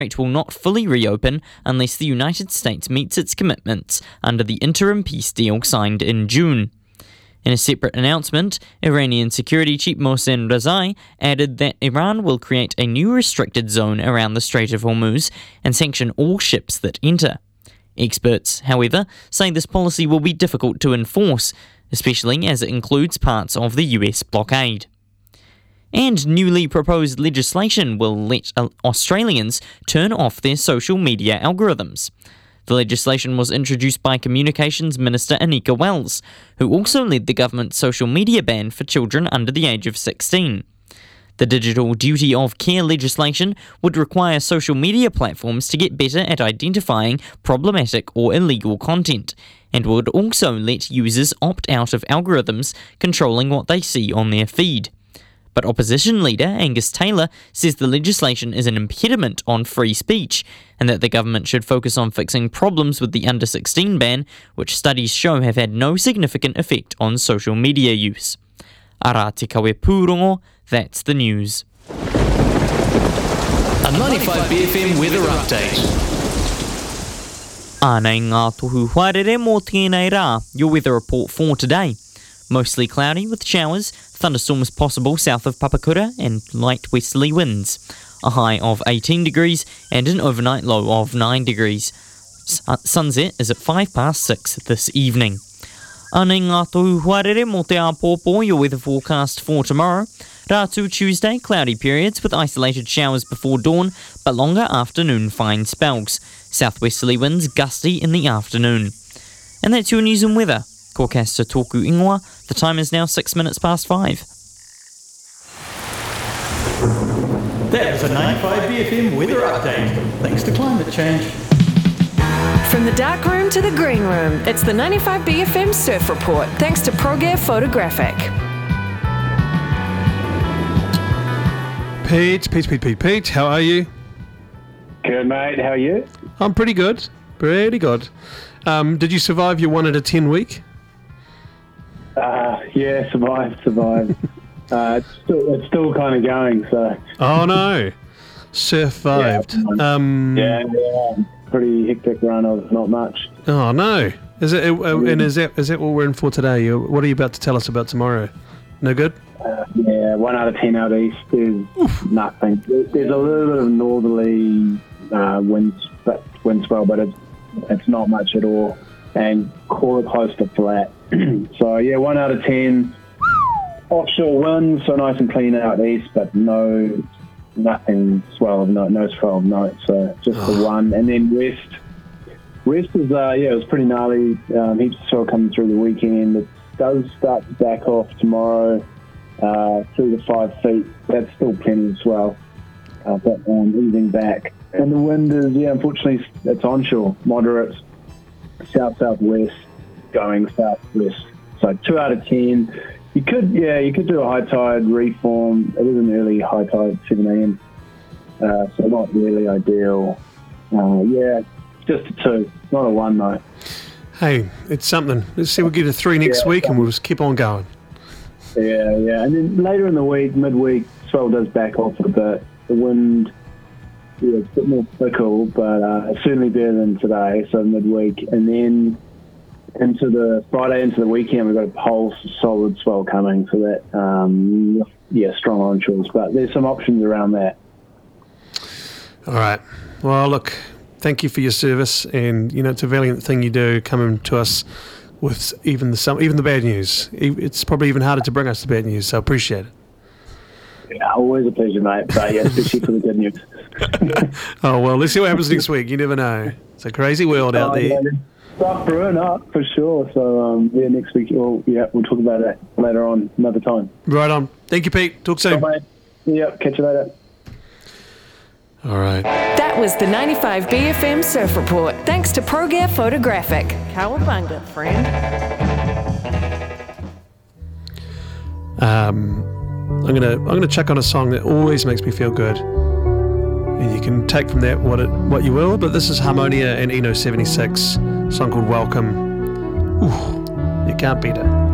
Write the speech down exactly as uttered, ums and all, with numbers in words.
It will not fully reopen unless the United States meets its commitments under the interim peace deal signed in June. In a separate announcement, Iranian Security Chief Mohsen Rezai added that Iran will create a new restricted zone around the Strait of Hormuz and sanction all ships that enter. Experts, however, say this policy will be difficult to enforce, especially as it includes parts of the U S blockade. And newly proposed legislation will let Australians turn off their social media algorithms. The legislation was introduced by Communications Minister Anika Wells, who also led the government's social media ban for children under the age of sixteen. The Digital Duty of Care legislation would require social media platforms to get better at identifying problematic or illegal content, and would also let users opt out of algorithms controlling what they see on their feed. But opposition leader Angus Taylor says the legislation is an impediment on free speech, and that the government should focus on fixing problems with the under sixteen ban, which studies show have had no significant effect on social media use. Ara te kawe pūrongo, that's the news. A ninety-five B F M weather update. Ānei ngā tohu wharere mō tēnei rā, your weather report for today. Mostly cloudy with showers, thunderstorms possible south of Papakura and light westerly winds. A high of eighteen degrees and an overnight low of nine degrees. S- sunset is at five past six this evening. Ānei ngā tohu wharere mō te āpōpō, your weather forecast for tomorrow. Rātu Tuesday, cloudy periods with isolated showers before dawn, but longer afternoon fine spells. Southwesterly winds gusty in the afternoon. And that's your news and weather. Ko kasta tōku ingoa, the time is now six minutes past five. That was a ninety-five B F M weather update, thanks to climate change. From the dark room to the green room, it's the ninety-five B F M Surf Report, thanks to ProGear Photographic. Pete, Pete, Pete, Pete, Pete, how are you? Good, mate. How are you? I'm pretty good. Pretty good. Um, did you survive your one out of ten week? Uh, yeah, survived, survived. uh, it's still, it's still kind of going, so. Oh, no. Survived. Yeah, um, yeah, yeah. Pretty hectic run of not much. Oh, no. Is it? Uh, and is that is that what we're in for today? What are you about to tell us about tomorrow? No good? Uh, yeah, one out of ten out east. There's Oof. nothing. There's a little bit of northerly uh, wind, wind swell, but it's, it's not much at all. And quarter close to flat. So, yeah, one out of ten. Offshore winds, so nice and clean out east, but no, nothing swell of note, no swell of note. So just the one. And then west, west is, uh, yeah, it was pretty gnarly. Um, heaps of swell coming through the weekend. It does start to back off tomorrow uh, through the five feet. That's still plenty of swell, uh, but um, easing back. And the wind is, yeah, unfortunately, it's onshore, moderate, south-southwest, going southwest. So two out of ten. You could, yeah, you could do a high tide reform. It is an early high tide, seven a.m. Uh, so not really ideal. Uh, yeah, just a two, not a one though. Hey, it's something. Let's see, we'll get a three next yeah, week and we'll just keep on going. Yeah, yeah. And then later in the week, midweek, swell does back off a bit. The wind, yeah, it's a bit more fickle, but uh, it's certainly better than today, so midweek. And then into the Friday, into the weekend, we've got a pulse solid swell coming, so that, um, yeah, strong onshores. But there's some options around that. All right. Well, look, thank you for your service, and, you know, it's a valiant thing you do, coming to us with even the some, even the bad news. It's probably even harder to bring us the bad news, so I appreciate it. Yeah, always a pleasure, mate. But yeah, especially for the good news. Oh, well, let's see what happens next week. You never know. It's a crazy world out oh, there. Yeah, stuff brewing up for sure. So um, yeah, next week, we'll, yeah, we'll talk about that later on, another time. Right on. Thank you, Pete. Talk soon. Bye, mate. Yep, catch you later. All right. That was the ninety-five B F M Surf Report, thanks to ProGear Photographic. Cowabunga, friend. Um, I'm gonna I'm gonna chuck on a song that always makes me feel good, and you can take from that what it what you will. But this is Harmonia and Eno seventy-six, a song called Welcome. Ooh, you can't beat it.